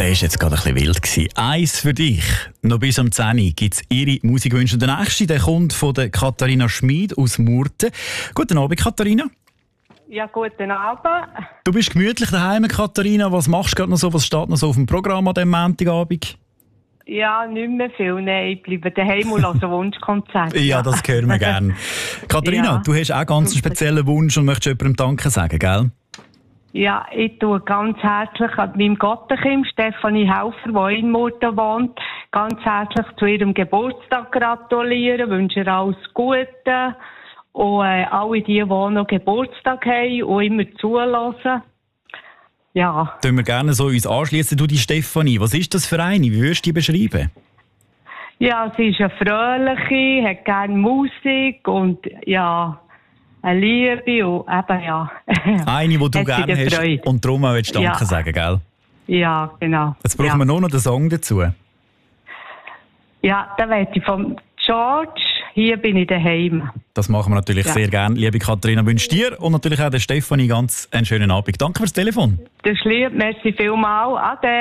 ist jetzt gerade ein bisschen wild gewesen. Eins für dich. Noch bis am 10 Uhr gibt es Ihre Musikwünsche. Der nächste, der kommt von der Katharina Schmid aus Murten. Guten Abend, Katharina. Ja, guten Abend. Du bist gemütlich daheim, Katharina. Was machst du gerade noch so? Was steht noch so auf dem Programm an diesem Montagabend? Ja, nicht mehr viel. Nein, ich bleibe daheim und höre Wunschkonzert. Ja, das hören wir gerne. Katharina, Ja. du hast auch ganz einen speziellen Wunsch und möchtest jemandem Danke sagen, gell? Ja, ich tue ganz herzlich an meinem Gottenkind, Stefanie Helfer, die in Murten wohnt, ganz herzlich zu ihrem Geburtstag gratulieren, wünsche ihr alles Gute und alle die noch Geburtstag haben und immer zuhören. Ja. Tun wir gerne so uns anschließen. Du, die Stefanie, was ist das für eine? Wie würdest du die beschreiben? Ja, sie ist eine Fröhliche, hat gerne Musik und ja, eine Liebe und eben ja. Eine, die du Hat sie gerne der hast Freude. und darum auch Danke Ja. sagen, gell? Ja, genau. Jetzt brauchen wir nur noch den Song dazu. Ja, dann werde ich vom George, hier bin ich daheim. Das machen wir natürlich sehr gerne. Liebe Katharina, wünsche dir und natürlich auch der Stefanie ganz einen schönen Abend. Danke fürs Telefon. Das ist lieb, merci vielmals. Ade.